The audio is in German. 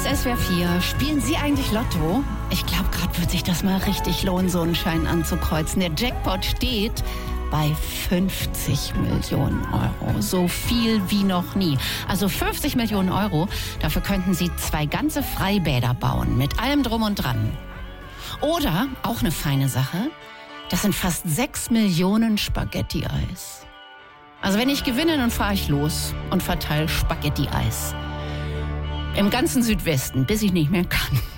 ist SWR 4. Spielen Sie eigentlich Lotto? Ich glaube, gerade wird sich das mal richtig lohnen, so einen Schein anzukreuzen. Der Jackpot steht bei 50 Millionen Euro. So viel wie noch nie. Also 50 Millionen Euro, dafür könnten Sie 2 ganze Freibäder bauen, mit allem drum und dran. Oder, auch eine feine Sache, das sind fast 6 Millionen Spaghetti-Eis. Also wenn ich gewinne, dann fahre ich los und verteile Spaghetti-Eis. Im ganzen Südwesten, bis ich nicht mehr kann.